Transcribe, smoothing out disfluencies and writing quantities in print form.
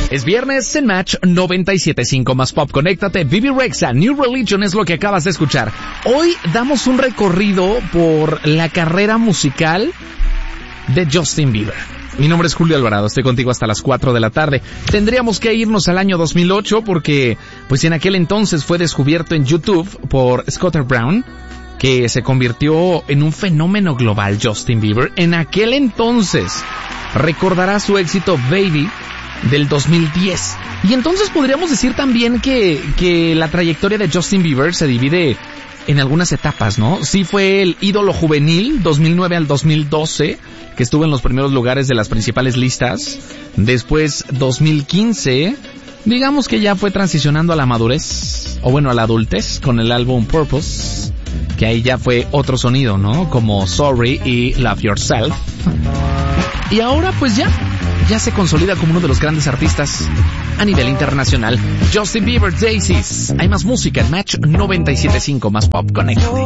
Es viernes en Match 97.5 más Pop. Conéctate. Bibi Rexha, New Religion es lo que acabas de escuchar. Hoy damos un recorrido por la carrera musical de Justin Bieber. Mi nombre es Julio Alvarado, estoy contigo hasta las 4 de la tarde. Tendríamos que irnos al año 2008 porque, pues en aquel entonces fue descubierto en YouTube por Scooter Braun, que se convirtió en un fenómeno global. Justin Bieber en aquel entonces recordará su éxito Baby del 2010. Y entonces podríamos decir también que la trayectoria de Justin Bieber se divide en algunas etapas, ¿no? Sí fue el ídolo juvenil 2009 al 2012, que estuvo en los primeros lugares de las principales listas. Después 2015, digamos que ya fue transicionando a la madurez, o bueno, a la adultez, con el álbum Purpose, que ahí ya fue otro sonido, ¿no? Como Sorry y Love Yourself. Y ahora pues ya se consolida como uno de los grandes artistas a nivel internacional. Justin Bieber, Daisies. Hay más música en Match 97.5 más Pop. Connect.